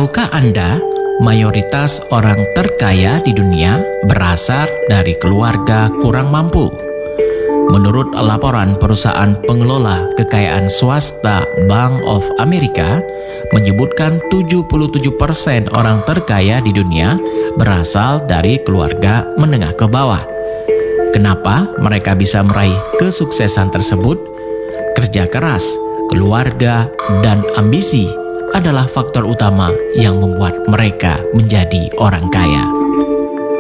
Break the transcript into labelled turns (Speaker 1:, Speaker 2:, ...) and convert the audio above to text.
Speaker 1: Tahukah Anda, mayoritas orang terkaya di dunia berasal dari keluarga kurang mampu? Menurut laporan perusahaan pengelola kekayaan swasta Bank of America, menyebutkan 77% orang terkaya di dunia berasal dari keluarga menengah ke bawah. Kenapa mereka bisa meraih kesuksesan tersebut? Kerja keras, keluarga, dan ambisi adalah faktor utama yang membuat mereka menjadi orang kaya.